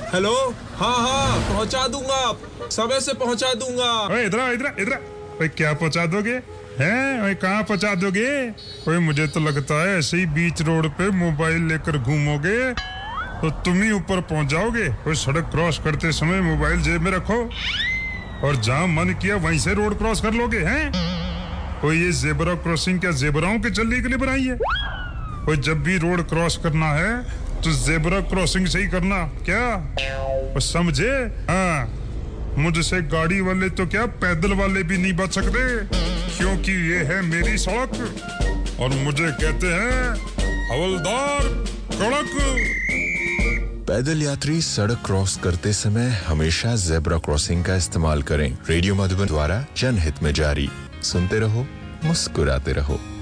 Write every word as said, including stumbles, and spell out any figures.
Hello, हाँ हाँ पहुंचा दूंगा, समय से पहुंचा दूंगा। ओए इधर आ, इधर इधर। ओए क्या पहुंचा दोगे? हैं? ओए कहाँ पहुंचा दोगे? ओए मुझे तो लगता है ऐसे ही बीच रोड पे मोबाइल लेकर घूमोगे तो तुम ही ऊपर पहुंच जाओगे। ओए सड़क क्रॉस करते समय मोबाइल जेब में रखो और जहाँ मन किया वहीं से रोड क्रॉस कर लोगे। हैं? कोई ये जेब्रा क्रॉसिंग क्या जेब्राओं के चलने के लिए बनाई है? कोई जब भी रोड क्रॉस करना है तो जेब्रा क्रॉसिंग से ही करना, क्या और समझे? हाँ, मुझसे गाड़ी वाले तो क्या पैदल वाले भी नहीं बच सकते, क्योंकि ये है मेरी सड़क और मुझे कहते हैं हवलदार कड़क। पैदल यात्री सड़क क्रॉस करते समय हमेशा जेब्रा क्रॉसिंग का इस्तेमाल करें। रेडियो मधुबन द्वारा जनहित में जारी। सुनते रहो, मुस्कुराते रहो।